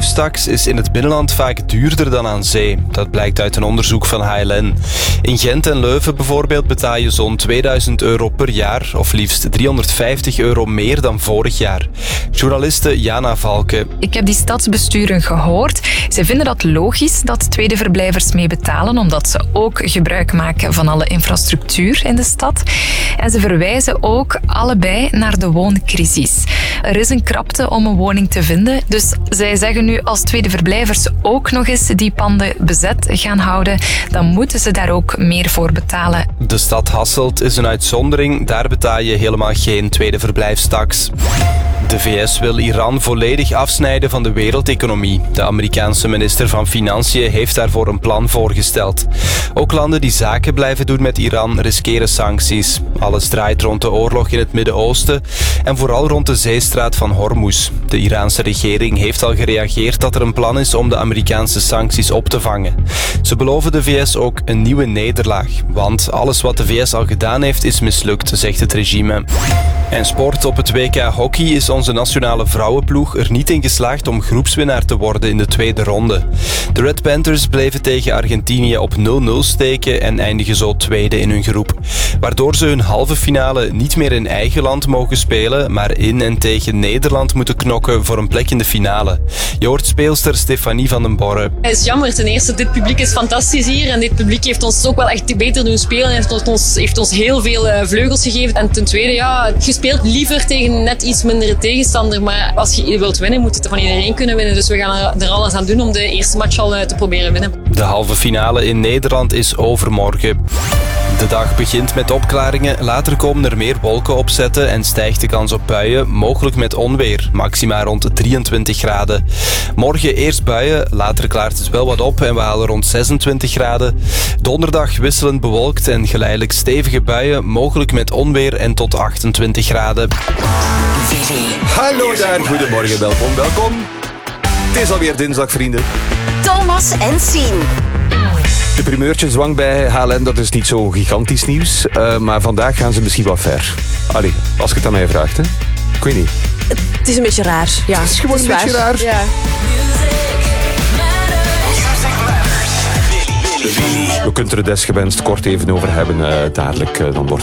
verblijfstaks is in het binnenland vaak duurder dan aan zee. Dat blijkt uit een onderzoek van HLN. In Gent en Leuven bijvoorbeeld betaal je zo'n €2000 per jaar, of liefst €350 meer dan vorig jaar. Journaliste Jana Valke. Ik heb die stadsbesturen gehoord. Ze vinden dat logisch dat tweede verblijvers mee betalen, omdat ze ook gebruik maken van alle infrastructuur in de stad. En ze verwijzen ook allebei naar de wooncrisis. Er is een krapte om een woning te vinden, dus zij zeggen nu als tweede verblijvers ook nog eens die panden bezet gaan houden, dan moeten ze daar ook meer voor betalen. De stad Hasselt is een uitzondering, daar betaal je helemaal geen tweede verblijfstaks. De VS wil Iran volledig afsnijden van de wereldeconomie. De Amerikaanse minister van Financiën heeft daarvoor een plan voorgesteld. Ook landen die zaken blijven doen met Iran riskeren sancties. Alles draait rond de oorlog in het Midden-Oosten en vooral rond de zeestraat van Hormuz. De Iraanse regering heeft al gereageerd dat er een plan is om de Amerikaanse sancties op te vangen. Ze beloven de VS ook een nieuwe nederlaag, want alles wat de VS al gedaan heeft is mislukt, zegt het regime. En sport. Op het WK hockey is onze nationale vrouwenploeg er niet in geslaagd om groepswinnaar te worden in de tweede ronde. De Red Panthers bleven tegen Argentinië op 0-0 steken en eindigen zo tweede in hun groep. Waardoor ze hun halve finale niet meer in eigen land mogen spelen, maar in en tegen Nederland moeten knokken voor een plek in de finale. Je hoort speelster Stefanie van den Borre. Het is jammer. Ten eerste, dit publiek is fantastisch hier en dit publiek heeft ons ook wel echt beter doen spelen en heeft ons heel veel vleugels gegeven. En ten tweede, ja, je speelt liever tegen net iets mindere tegenstander, maar als je wilt winnen, moet het van iedereen kunnen winnen. Dus we gaan er alles aan doen om de eerste match al te proberen winnen. De halve finale in Nederland is overmorgen. De dag begint met opklaringen, later komen er meer wolken opzetten en stijgt de kans op buien, mogelijk met onweer, maxima rond 23 graden. Morgen eerst buien, later klaart het wel wat op en we halen rond 26 graden. Donderdag wisselend bewolkt en geleidelijk stevige buien, mogelijk met onweer en tot 28 graden. Hallo daar, goedemorgen, welkom. Het is alweer dinsdag, vrienden. Thomas en Sien. De primeurtje zwang bij HLN, dat is niet zo gigantisch nieuws. Maar vandaag gaan ze misschien wat ver. Allee, als je het aan mij vraagt, hè. Ik weet niet. Het is een beetje raar. Ja, Het is gewoon een beetje raar. Ja. We kunnen er desgewenst kort even over hebben. Dadelijk dan wordt